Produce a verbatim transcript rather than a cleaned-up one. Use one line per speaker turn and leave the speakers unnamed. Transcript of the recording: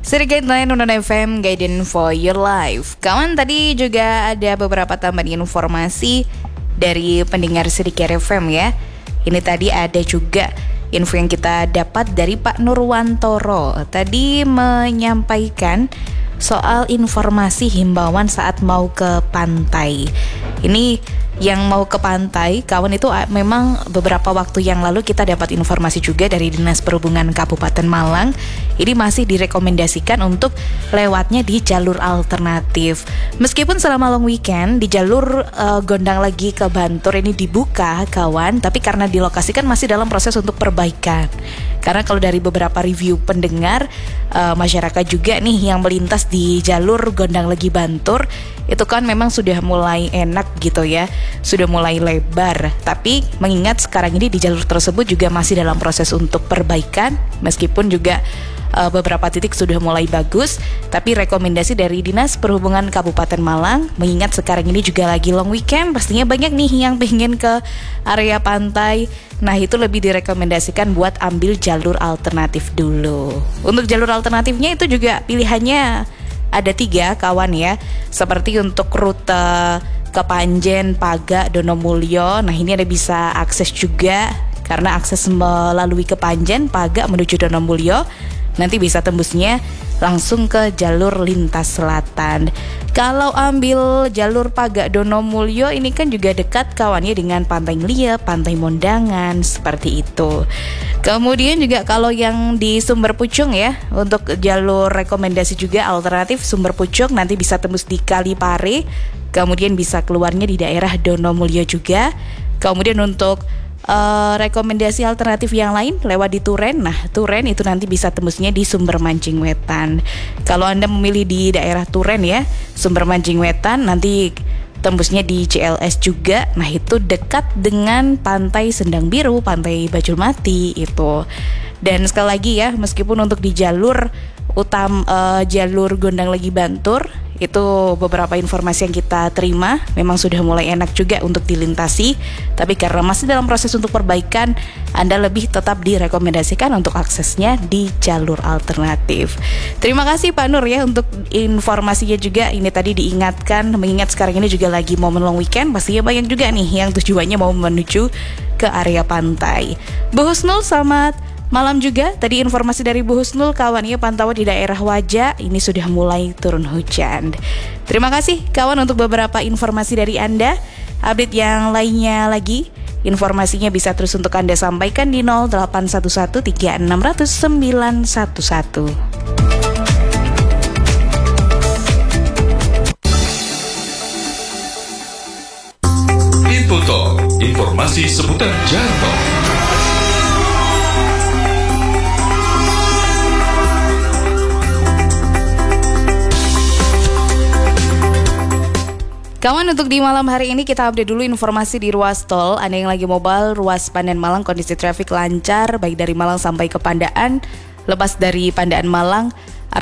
Surga Nona F M, Guidance for Your Life. Kawan, tadi juga ada beberapa tambahan informasi dari pendengar Surga F M ya. Ini tadi ada juga info yang kita dapat dari Pak Nurwantoro. Tadi menyampaikan soal informasi himbauan saat mau ke pantai. Ini yang mau ke pantai, kawan, itu memang beberapa waktu yang lalu kita dapat informasi juga dari Dinas Perhubungan Kabupaten Malang. Ini masih direkomendasikan untuk lewatnya di jalur alternatif. Meskipun selama long weekend di jalur uh, Gondang Legi ke Bantur ini dibuka, kawan, tapi karena dilokasikan masih dalam proses untuk perbaikan. Karena kalau dari beberapa review pendengar, uh, masyarakat juga nih yang melintas di jalur Gondang Legi Bantur, itu kan memang sudah mulai enak gitu ya, sudah mulai lebar. Tapi mengingat sekarang ini di jalur tersebut juga masih dalam proses untuk perbaikan, meskipun juga uh, beberapa titik sudah mulai bagus. Tapi rekomendasi dari Dinas Perhubungan Kabupaten Malang, mengingat sekarang ini juga lagi long weekend, pastinya banyak nih yang pengen ke area pantai. Nah, itu lebih direkomendasikan buat ambil jalur alternatif dulu. Untuk jalur alternatifnya itu juga pilihannya ada tiga, kawan ya. Seperti untuk rute Kepanjen, Paga, Donomulyo. Nah, ini ada bisa akses juga, karena akses melalui Kepanjen, Paga menuju Donomulyo, nanti bisa tembusnya langsung ke jalur lintas selatan. Kalau ambil jalur Paga Donomulyo ini kan juga dekat kawannya dengan Pantai Ngeliep, Pantai Mondangan, seperti itu. Kemudian juga kalau yang di Sumber Pucung ya, untuk jalur rekomendasi juga alternatif Sumber Pucung, nanti bisa tembus di Kalipare, kemudian bisa keluarnya di daerah Donomulyo juga. Kemudian untuk Uh, rekomendasi alternatif yang lain lewat di Turen. Nah, Turen itu nanti bisa tembusnya di Sumber Mancing Wetan. Kalau Anda memilih di daerah Turen ya, Sumber Mancing Wetan, nanti tembusnya di C L S juga. Nah, itu dekat dengan Pantai Sendang Biru, Pantai Bajul Mati itu. Dan sekali lagi ya, meskipun untuk di jalur utam uh, jalur Gondang Legi Bantur, itu beberapa informasi yang kita terima memang sudah mulai enak juga untuk dilintasi. Tapi karena masih dalam proses untuk perbaikan, Anda lebih tetap direkomendasikan untuk aksesnya di jalur alternatif. Terima kasih Pak Nur ya untuk informasinya juga. Ini tadi diingatkan, mengingat sekarang ini juga lagi momen long weekend, pastinya banyak juga nih yang tujuannya mau menuju ke area pantai. Bu Husnul, selamat malam juga. Tadi informasi dari Bu Husnul, kawan ya, pantauan di daerah Wajah ini sudah mulai turun hujan. Terima kasih kawan untuk beberapa informasi dari Anda. Update yang lainnya lagi, informasinya bisa terus untuk Anda sampaikan di nol delapan satu satu tiga enam nol nol sembilan satu satu.
Info Talk, informasi seputar jalan tol.
Kawan, untuk di malam hari ini kita update dulu informasi di ruas tol. Anda yang lagi mobile, ruas Pandan Malang kondisi traffic lancar, baik dari Malang sampai ke Pandaan. Lepas dari Pandaan Malang,